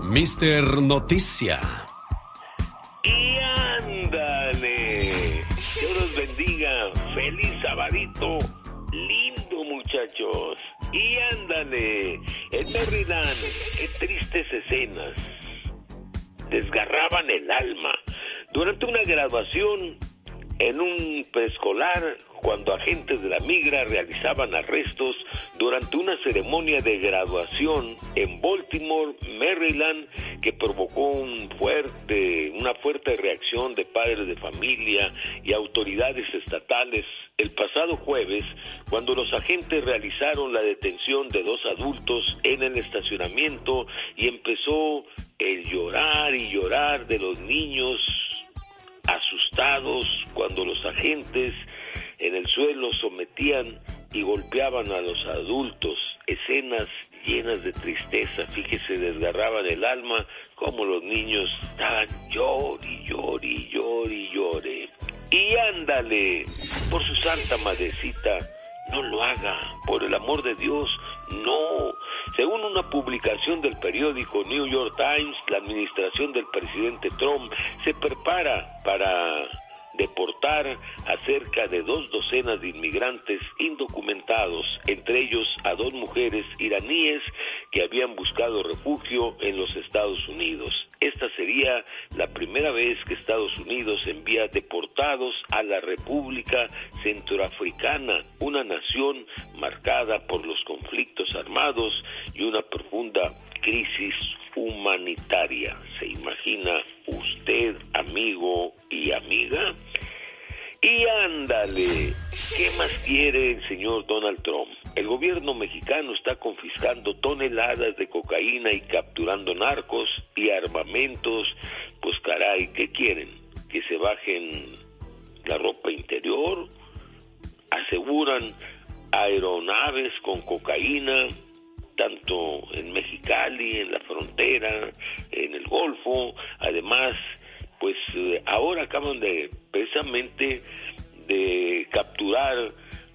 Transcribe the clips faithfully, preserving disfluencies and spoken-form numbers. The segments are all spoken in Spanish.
mister Noticia. Y ándale. Dios los bendiga. Feliz sabadito. Lindo, muchachos. Y ándale. En Maryland, qué tristes escenas. Desgarraban el alma. Durante una graduación en un preescolar, cuando agentes de la migra realizaban arrestos durante una ceremonia de graduación en Baltimore, Maryland, que provocó un fuerte, una fuerte reacción de padres de familia y autoridades estatales el pasado jueves, cuando los agentes realizaron la detención de dos adultos en el estacionamiento y empezó el llorar y llorar de los niños asustados cuando los agentes en el suelo sometían y golpeaban a los adultos. Escenas llenas de tristeza, fíjese, desgarraban el alma, como los niños estaban llore y llore y llore y llore. Y ándale, por su santa madrecita, no lo haga, por el amor de Dios, no. Según una publicación del periódico New York Times, la administración del presidente Trump se prepara para deportar a cerca de dos docenas de inmigrantes indocumentados, entre ellos a dos mujeres iraníes que habían buscado refugio en los Estados Unidos. Esta sería la primera vez que Estados Unidos envía deportados a la República Centroafricana, una nación marcada por los conflictos armados y una profunda crisis humanitaria. ¿Se imagina usted, amigo y amiga? Y ándale, ¿qué más quiere el señor Donald Trump? El gobierno mexicano está confiscando toneladas de cocaína y capturando narcos y armamentos. Pues caray, ¿qué quieren? ¿Que se bajen la ropa interior? Aseguran aeronaves con cocaína, tanto en Mexicali, en la frontera, en el Golfo. Además, pues eh, ahora acaban de, precisamente, de capturar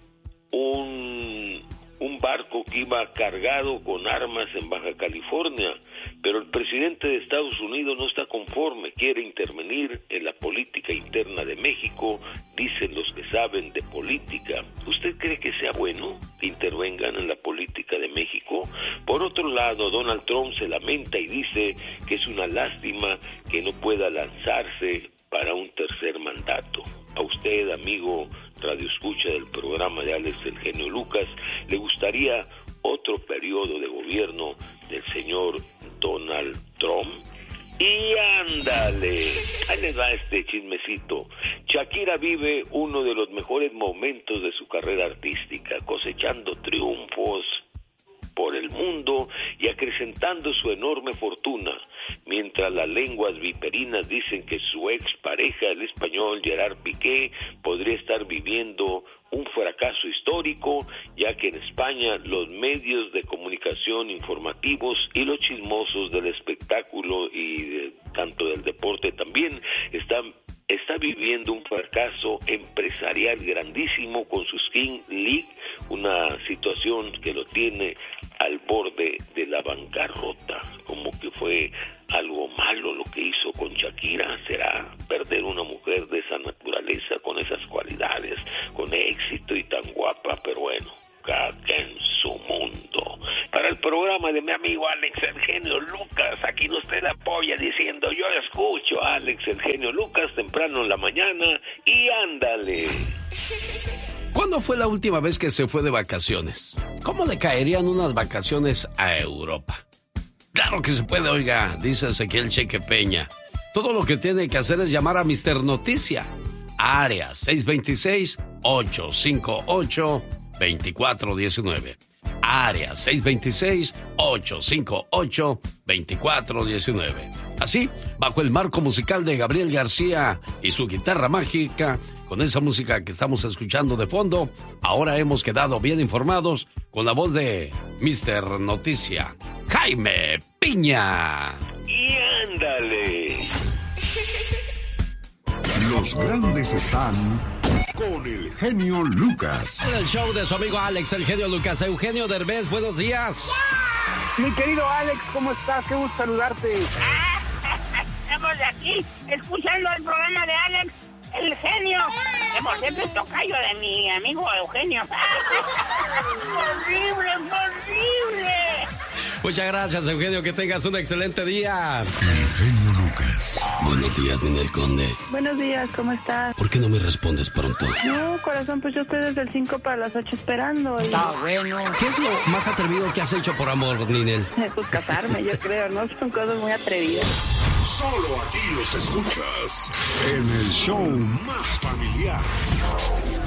un, un barco que iba cargado con armas en Baja California, pero el presidente de Estados Unidos no está conforme, quiere intervenir en la política interna de México, dicen los que saben de política. ¿Usted cree que sea bueno que intervengan en la política de México? Por otro lado, Donald Trump se lamenta y dice que es una lástima que no pueda lanzarse para un tercer mandato. A usted, amigo radioescucha del programa de Alex el Genio Lucas, ¿le gustaría otro periodo de gobierno del señor Donald Trump? Y ándale, ahí les va este chismecito. Shakira vive uno de los mejores momentos de su carrera artística, cosechando triunfos por el mundo y acrecentando su enorme fortuna, mientras las lenguas viperinas dicen que su ex pareja, el español Gerard Piqué, podría estar viviendo un fracaso histórico, ya que en España los medios de comunicación informativos y los chismosos del espectáculo y de, tanto del deporte también están está viviendo un fracaso empresarial grandísimo con su Skin League, una situación que lo tiene al borde de la bancarrota. Como que fue algo malo lo que hizo con Shakira. Será perder una mujer de esa naturaleza, con esas cualidades, con éxito y tan guapa, pero bueno, cada en su mundo. Para el programa de mi amigo Alex el Genio Lucas, aquí usted apoya diciendo: yo escucho a Alex el Genio Lucas temprano en la mañana. Y ándale. ¿Cuándo fue la última vez que se fue de vacaciones? ¿Cómo le caerían unas vacaciones a Europa? Claro que se puede, oiga, dice Ezequiel Cheque Peña. Todo lo que tiene que hacer es llamar a mister Noticia. Área seis dos seis, ocho cinco ocho, dos cuatro uno nueve. Área seis dos seis, ocho cinco ocho, dos cuatro uno nueve. Así, bajo el marco musical de Gabriel García y su guitarra mágica, con esa música que estamos escuchando de fondo, ahora hemos quedado bien informados con la voz de mister Noticia, Jaime Piña. Y ándale. Los grandes están con el genio Lucas. En el show de su amigo Alex, el genio Lucas. Eugenio Derbez, buenos días. Mi querido Alex, ¿cómo estás? Qué gusto saludarte. Estamos aquí escuchando el programa de Alex, el genio, que por cierto es tocayo de mi amigo Eugenio. ¡Horrible, horrible! Muchas gracias, Eugenio, que tengas un excelente día. El genio Lucas. Buenos días, Ninel Conde. Buenos días, ¿cómo estás? ¿Por qué no me respondes pronto? No, corazón, pues yo estoy desde el cinco para las ocho esperando. Y... Está bueno. ¿Qué es lo más atrevido que has hecho por amor, Ninel? Pues casarme, yo creo, ¿no? Son cosas muy atrevidas. Solo aquí los escuchas en el show más familiar.